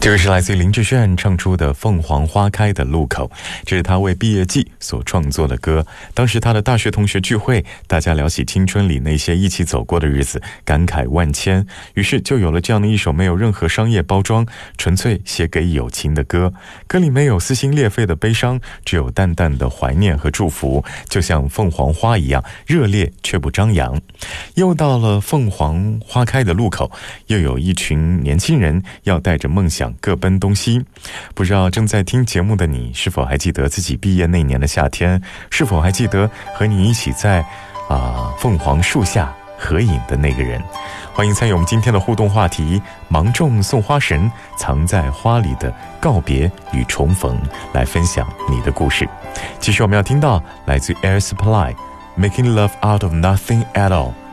这个是来自于林志炫唱出的《凤凰花开的路口》，这是他为毕业季所创作的歌。当时他的大学同学聚会，大家聊起青春里那些一起走过的日子，感慨万千，于是就有了这样的一首没有任何商业包装，纯粹写给友情的歌。歌里没有撕心裂肺的悲伤，只有淡淡的怀念和祝福，就像凤凰花一样热烈却不张扬。又到了凤凰花开的路口，又有一群年轻人要带着梦想各奔东西。不知道正在听节目的你，是否还记得自己毕业那年的夏天？是否还记得和你一起在凤凰树下合影的那个人？欢迎参与我们今天的互动话题，芒种送花神，藏在花里的告别与重逢，来分享你的故事。继续我们要听到来自 Air Supply Making Love Out of Nothing at All。